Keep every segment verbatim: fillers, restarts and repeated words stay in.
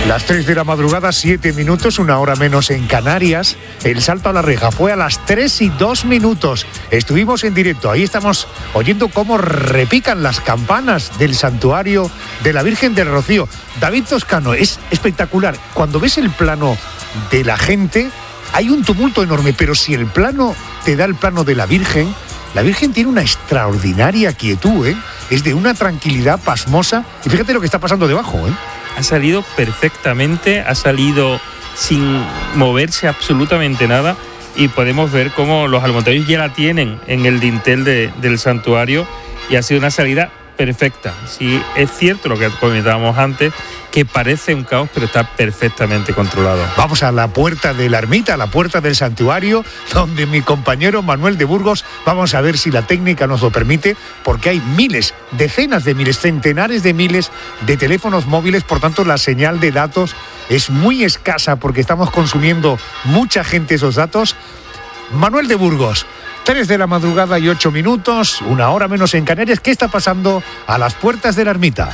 Las tres de la madrugada, siete minutos, una hora menos en Canarias. El salto a la reja fue a las tres y dos minutos. Estuvimos en directo, ahí estamos oyendo cómo repican las campanas del santuario de la Virgen del Rocío. David Toscano, es espectacular. Cuando ves el plano de la gente, hay un tumulto enorme, pero si el plano te da el plano de la Virgen, la Virgen tiene una extraordinaria quietud, ¿eh? Es de una tranquilidad pasmosa. Y fíjate lo que está pasando debajo, ¿eh? Ha salido perfectamente, ha salido sin moverse absolutamente nada y podemos ver cómo los almonteños ya la tienen en el dintel de, del santuario y ha sido una salida perfecta. Sí, es cierto lo que comentábamos antes, que parece un caos, pero está perfectamente controlado. Vamos a la puerta de la ermita, a la puerta del santuario, donde mi compañero Manuel de Burgos, vamos a ver si la técnica nos lo permite, porque hay miles, decenas de miles, centenares de miles de teléfonos móviles, por tanto la señal de datos es muy escasa porque estamos consumiendo mucha gente esos datos. Manuel de Burgos, tres de la madrugada y ocho minutos, una hora menos en Canarias. ¿Qué está pasando a las puertas de la ermita?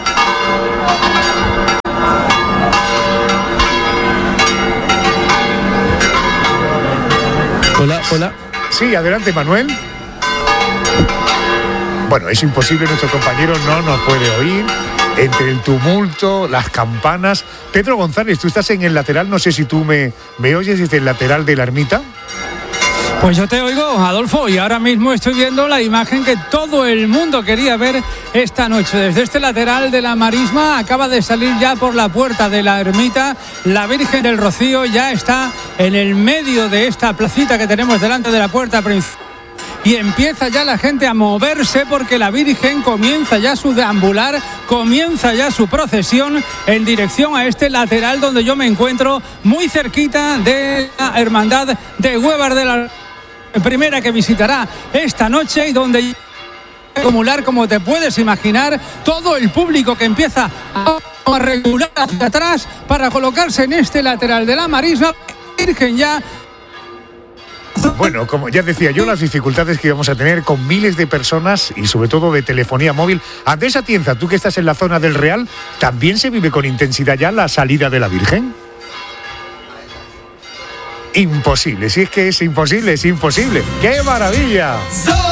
Hola, hola. Sí, adelante, Manuel. Bueno, es imposible, nuestro compañero no nos puede oír. Entre el tumulto, las campanas. Pedro González, tú estás en el lateral, no sé si tú me, me oyes desde el lateral de la ermita. Pues yo te oigo, Adolfo, y ahora mismo estoy viendo la imagen que todo el mundo quería ver esta noche. Desde este lateral de la marisma acaba de salir ya por la puerta de la ermita. La Virgen del Rocío ya está en el medio de esta placita que tenemos delante de la puerta principal. Y empieza ya la gente a moverse porque la Virgen comienza ya su deambular, comienza ya su procesión en dirección a este lateral donde yo me encuentro, muy cerquita de la Hermandad de Huévar de la Primera, que visitará esta noche y donde acumular, como te puedes imaginar, todo el público que empieza a regular hacia atrás para colocarse en este lateral de la marisma. La Virgen ya... Bueno, como ya decía yo, las dificultades que íbamos a tener con miles de personas y sobre todo de telefonía móvil. Andrés Atienza, tú que estás en la zona del Real, ¿también se vive con intensidad ya la salida de la Virgen? Imposible, si es que es imposible, es imposible. ¡Qué maravilla!